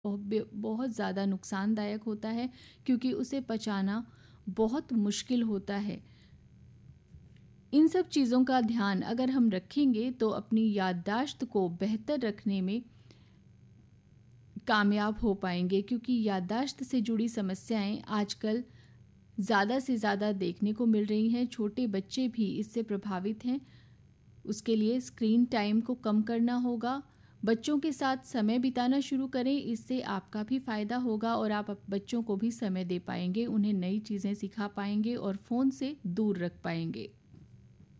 बहुत ज़्यादा नुकसानदायक होता है, क्योंकि उसे पचाना बहुत मुश्किल होता है। इन सब चीज़ों का ध्यान अगर हम रखेंगे तो अपनी याददाश्त को बेहतर रखने में कामयाब हो पाएंगे, क्योंकि याददाश्त से जुड़ी समस्याएं आजकल ज़्यादा से ज़्यादा देखने को मिल रही हैं। छोटे बच्चे भी इससे प्रभावित हैं। उसके लिए स्क्रीन टाइम को कम करना होगा। बच्चों के साथ समय बिताना शुरू करें, इससे आपका भी फ़ायदा होगा और आप बच्चों को भी समय दे पाएंगे, उन्हें नई चीज़ें सिखा पाएंगे और फ़ोन से दूर रख पाएंगे।